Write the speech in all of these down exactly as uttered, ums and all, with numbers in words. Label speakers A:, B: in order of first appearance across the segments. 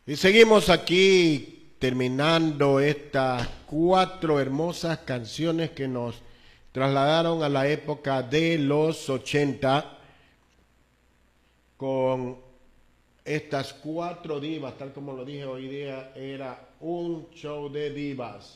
A: Y seguimos aquí terminando estas cuatro hermosas canciones que nos trasladaron a la época de los ochenta con estas cuatro divas, tal como lo dije hoy día, era un show de divas.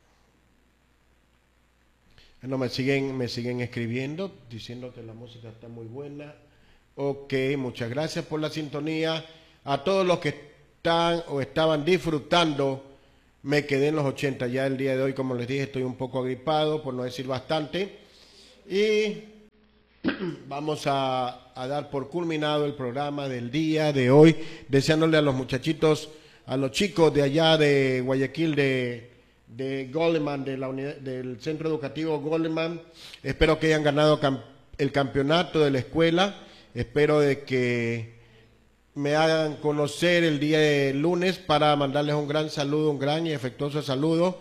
A: Bueno, me siguen, me siguen escribiendo, diciendo que la música está muy buena. Ok, muchas gracias por la sintonía. A todos los que están o estaban disfrutando, me quedé en los ochenta. Ya el día de hoy, como les dije, estoy un poco agripado, por no decir bastante. Y vamos a, a dar por culminado el programa del día de hoy, deseándole a los muchachitos, a los chicos de allá de Guayaquil, de, de Goldman, de la unidad, del Centro Educativo Goldman. Espero que hayan ganado cam el campeonato de la escuela. Espero de que me hagan conocer el día de lunes para mandarles un gran saludo, un gran y afectuoso saludo.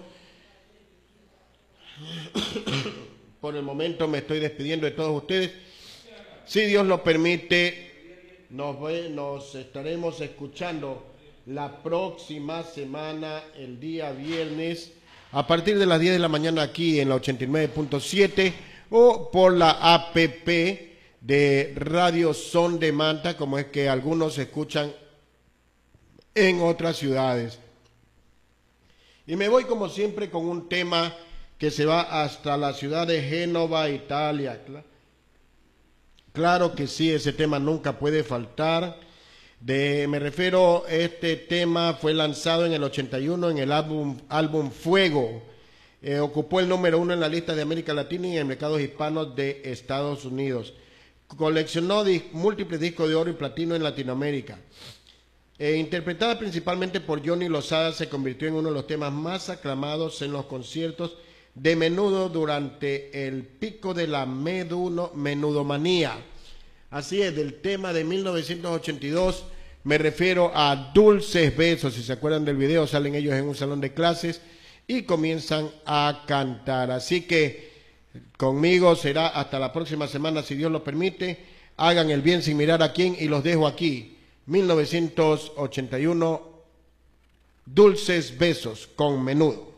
A: Por el momento me estoy despidiendo de todos ustedes. Si Dios lo permite, nos, ve, nos estaremos escuchando la próxima semana, el día viernes, a partir de las diez de la mañana aquí en la ochenta y nueve punto siete o por la app de Radio Son de Manta, como es que algunos escuchan en otras ciudades. Y me voy como siempre con un tema que se va hasta la ciudad de Génova, Italia. Claro que sí, ese tema nunca puede faltar. De, me refiero, este tema fue lanzado en el ochenta y uno en el álbum, álbum Fuego. Eh, ocupó el número uno en la lista de América Latina y en mercados hispanos de Estados Unidos. Coleccionó dis múltiples discos de oro y platino en Latinoamérica. Eh, interpretada principalmente por Johnny Lozada, se convirtió en uno de los temas más aclamados en los conciertos de Menudo durante el pico de la meduno, menudomanía. Así es, del tema de mil novecientos ochenta y dos me refiero a Dulces Besos. Si se acuerdan del video, salen ellos en un salón de clases y comienzan a cantar. Así que conmigo será hasta la próxima semana, si Dios lo permite. Hagan el bien sin mirar a quién y los dejo aquí. mil novecientos ochenta y uno, Dulces Besos con Menudo.